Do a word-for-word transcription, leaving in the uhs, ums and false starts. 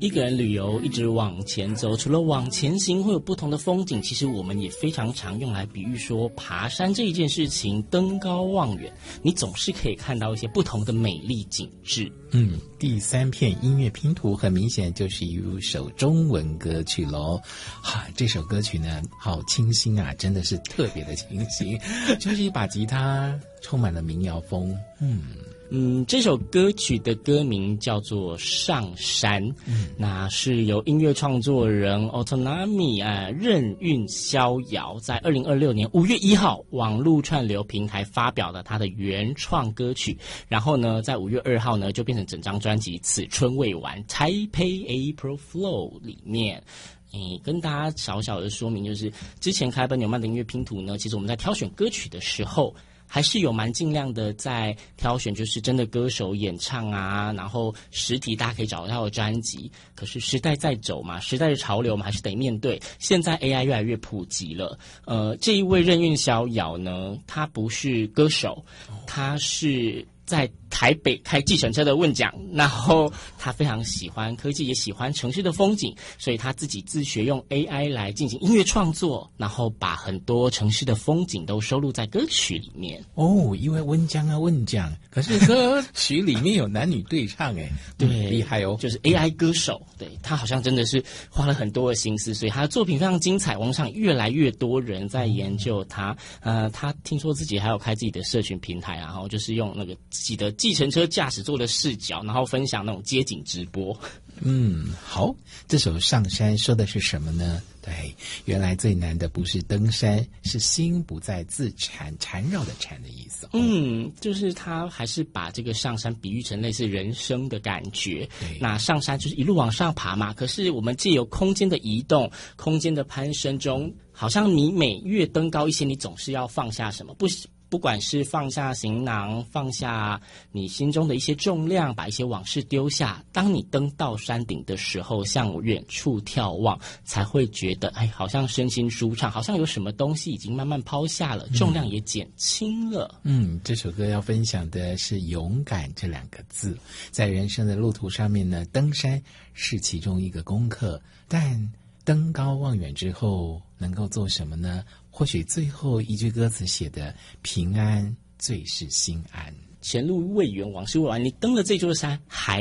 一个人旅游一直往前走，除了往前行会有不同的风景，其实我们也非常常用来比喻说爬山这一件事情，登高望远，你总是可以看到一些不同的美丽景致。 嗯，第三片音乐拼图很明显就是一首中文歌曲咯。哈，这首歌曲呢好清新啊，真的是特别的清新，就是一把吉他充满了民谣风。嗯嗯，这首歌曲的歌名叫做《上山》，嗯，那是由音乐创作人 Autonomy 啊任运逍遥在二零二六年五月一号网络串流平台发表的他的原创歌曲，然后呢，在五月二号呢就变成整张专辑《此春未完》Taipei April Flow 里面。诶，跟大家小小的说明，就是之前开本纽曼的音乐拼图呢，其实我们在挑选歌曲的时候，还是有蛮尽量的在挑选，就是真的歌手演唱啊，然后实体大家可以找到的专辑。可是时代在走嘛，时代的潮流我们还是得面对。现在 A I 越来越普及了，呃，这一位任运逍遥呢，他不是歌手，他是在台北开计程车的问讲，然后他非常喜欢科技，也喜欢城市的风景，所以他自己自学用 A I 来进行音乐创作，然后把很多城市的风景都收录在歌曲里面。 哦，因为温江啊问讲，可是歌曲里面有男女对唱哎， 对， 厉害哦， 就是 A I 歌手，对，他好像真的是花了很多的心思，所以他的作品非常精彩，网上越来越多人在研究他。呃，他听说自己还有开自己的社群平台啊，然后就是用那个自己的计程车驾驶座的视角，然后分享那种街景直播。 嗯，好，这首《上山》说的是什么呢？对，原来最难的不是登山，是心不再自缠，缠绕的缠的意思。 嗯，就是他还是把这个上山比喻成类似人生的感觉。那上山就是一路往上爬嘛，可是我们借由空间的移动、空间的攀升中，好像你每越登高一些，你总是要放下什么，不不管是放下行囊，放下你心中的一些重量，把一些往事丢下，当你登到山顶的时候，向远处眺望，才会觉得哎，好像身心舒畅，好像有什么东西已经慢慢抛下了，重量也减轻了。 嗯，这首歌要分享的是勇敢这两个字。在人生的路途上面呢，登山是其中一个功课，但登高望远之后能够做什么呢？或许最后一句歌词写的平安最是心安， 前路未远，往事未完，你登了这座山还